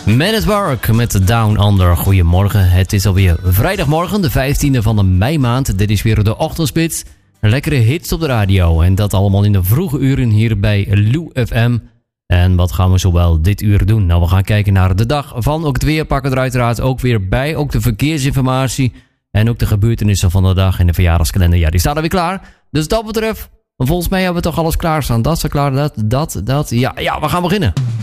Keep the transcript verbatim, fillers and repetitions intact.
Man at Work met Down Under. Goedemorgen, het is alweer vrijdagmorgen, de vijftiende van de meimaand. Dit is weer de ochtendspits. Lekkere hits op de radio. En dat allemaal in de vroege uren hier bij Lou F M. En wat gaan we zowel dit uur doen? Nou, we gaan kijken naar de dag van. Ook het weer pakken er uiteraard ook weer bij. Ook de verkeersinformatie. En ook de gebeurtenissen van de dag en de verjaardagskalender. Ja, die staan er weer klaar. Dus dat betreft, volgens mij hebben we toch alles klaarstaan. Dat is klaar, dat, dat, dat. Ja, ja, we gaan beginnen.